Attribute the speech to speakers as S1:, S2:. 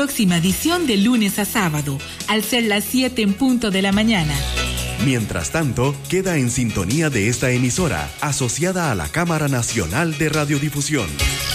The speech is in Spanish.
S1: próxima edición de lunes a sábado, al ser las 7 en punto de la mañana.
S2: Mientras tanto, queda en sintonía de esta emisora, asociada a la Cámara Nacional de Radiodifusión.